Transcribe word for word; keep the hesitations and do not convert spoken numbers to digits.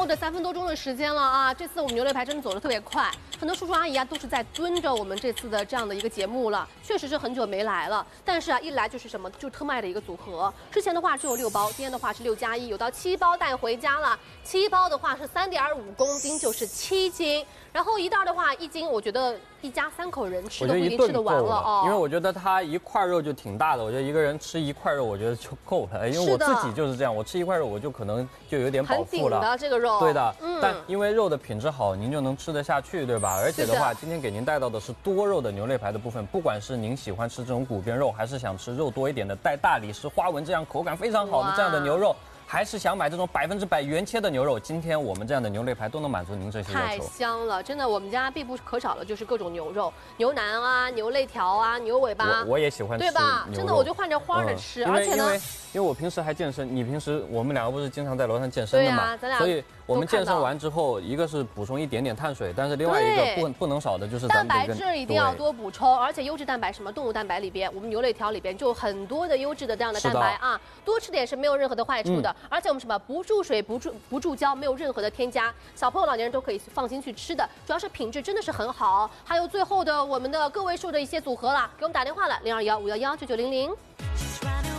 后的三分多钟的时间了啊！这次我们牛肋排真的走得特别快，很多叔叔阿姨啊都是在蹲着我们这次的这样的一个节目了，确实是很久没来了。但是啊，一来就是什么，就特卖的一个组合。之前的话只有六包，今天的话是六加一，有到七包带回家了。七包的话是三点五公斤，就是七斤。然后一袋的话，一斤我觉得一家三口人吃都不一定吃得完了哦。 因为我觉得它一块肉就挺大的，我觉得一个人吃一块肉，我觉得就够了。因为我自己就是这样，我吃一块肉我就可能就有点饱腹了。 很顶的这个肉。 对的，嗯、但因为肉的品质好，您就能吃得下去，对吧？而且的话，今天给您带到的是多肉的牛肋排的部分，不管是您喜欢吃这种骨边肉，还是想吃肉多一点的带大理石花纹这样口感非常好的这样的牛肉。还是想买这种百分之百原切的牛肉，今天我们这样的牛肋排都能满足您这些要求。 太香了，真的，我们家必不可少的就是各种牛肉，牛腩啊、牛肋条啊、牛尾巴。 我我也喜欢吃， 对吧？真的，我就换着花的吃， 嗯、 而且呢， 因为因为我平时还健身，你平时我们两个不是经常在楼上健身的嘛， 啊、咱俩所以我们健身完之后，一个是补充一点点碳水，但是另外一个不不能少的就是蛋白质一定要多补充，而且优质蛋白什么动物蛋白里边，我们牛肋条里边就很多的优质的这样的蛋白啊，多吃点是没有任何的坏处的，嗯、而且我们什么不注水、不注不注胶，没有任何的添加，小朋友、老年人都可以放心去吃的，主要是品质真的是很好。还有最后的我们的个位数的一些组合啦，给我们打电话了，零二幺五幺幺九九零零。